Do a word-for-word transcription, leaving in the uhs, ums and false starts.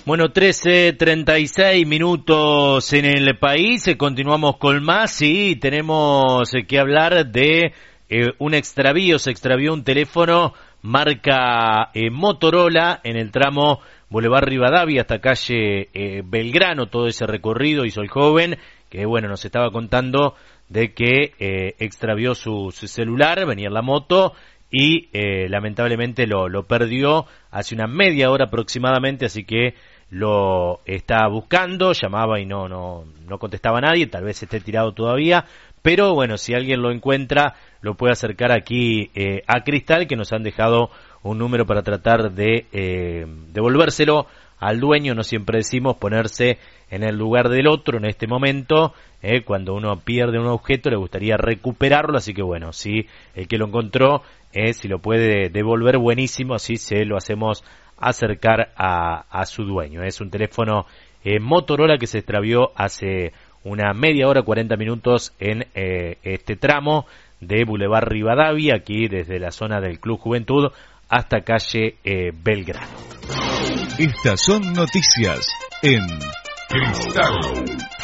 Bueno, trece treinta y seis minutos en el país, eh, continuamos con más y tenemos eh, que hablar de eh, un extravío, se extravió un teléfono marca eh, Motorola en el tramo Boulevard Rivadavia hasta calle eh, Belgrano, todo ese recorrido hizo el joven, que bueno, nos estaba contando de que eh, extravió su, su celular, venía en la moto y eh, lamentablemente lo, lo perdió hace una media hora aproximadamente, así que lo está buscando, llamaba y no no no contestaba nadie, tal vez esté tirado todavía, pero bueno, si alguien lo encuentra, lo puede acercar aquí eh, a Cristal, que nos han dejado un número para tratar de eh, devolvérselo al dueño. No siempre decimos ponerse en el lugar del otro en este momento, eh, cuando uno pierde un objeto le gustaría recuperarlo, así que bueno, si el que lo encontró, eh, si lo puede devolver, buenísimo, así se lo hacemos acercar a, a su dueño. Es un teléfono eh, Motorola que se extravió hace una media hora, cuarenta minutos en eh, este tramo de Boulevard Rivadavia, aquí desde la zona del Club Juventud hasta calle eh, Belgrano. Estas son noticias en Cristal.